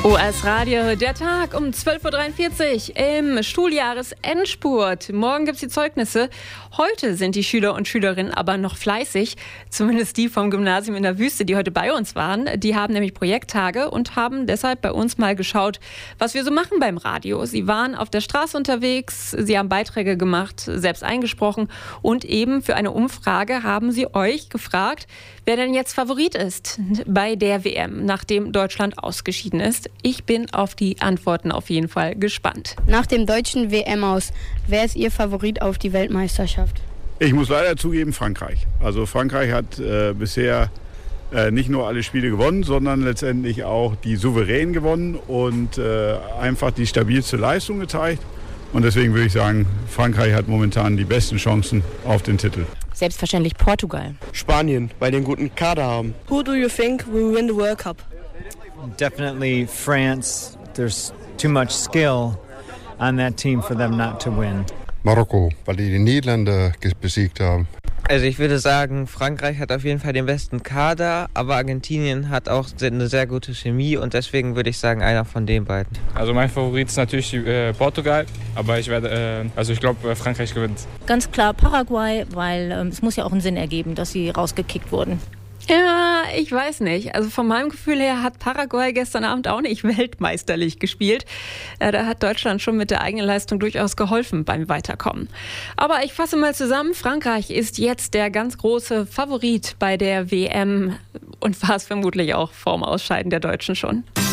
OS Radio, der Tag um 12.43 Uhr im Schuljahresendspurt. Morgen gibt es die Zeugnisse. Heute sind die Schüler und Schülerinnen aber noch fleißig. Zumindest die vom Gymnasium in der Wüste, die heute bei uns waren. Die haben nämlich Projekttage und haben deshalb bei uns mal geschaut, was wir so machen beim Radio. Sie waren auf der Straße unterwegs, sie haben Beiträge gemacht, selbst eingesprochen. Und eben für eine Umfrage haben sie euch gefragt, wer denn jetzt Favorit ist bei der WM, nachdem Deutschland ausgeschieden ist. Ich bin auf die Antworten auf jeden Fall gespannt. Nach dem deutschen WM aus, wer ist Ihr Favorit auf die Weltmeisterschaft? Ich muss leider zugeben, Frankreich. Also Frankreich hat bisher nicht nur alle Spiele gewonnen, sondern letztendlich auch die souverän gewonnen und einfach die stabilste Leistung gezeigt. Und deswegen würde ich sagen, Frankreich hat momentan die besten Chancen auf den Titel. Selbstverständlich Portugal. Spanien, weil die einen guten Kader haben. Who do you think will win the World Cup? Definitely France. There's too much skill on that team for them not to win. Marokko, weil die Niederländer besiegt haben. Also ich würde sagen, Frankreich hat auf jeden Fall den besten Kader, aber Argentinien hat auch eine sehr gute Chemie und deswegen würde ich sagen, einer von den beiden. Also mein Favorit ist natürlich Portugal, aber ich glaube, Frankreich gewinnt. Ganz klar Paraguay, weil es muss ja auch einen Sinn ergeben, dass sie rausgekickt wurden. Ja, ich weiß nicht. Also von meinem Gefühl her hat Paraguay gestern Abend auch nicht weltmeisterlich gespielt. Da hat Deutschland schon mit der eigenen Leistung durchaus geholfen beim Weiterkommen. Aber ich fasse mal zusammen. Frankreich ist jetzt der ganz große Favorit bei der WM und war es vermutlich auch vorm Ausscheiden der Deutschen schon.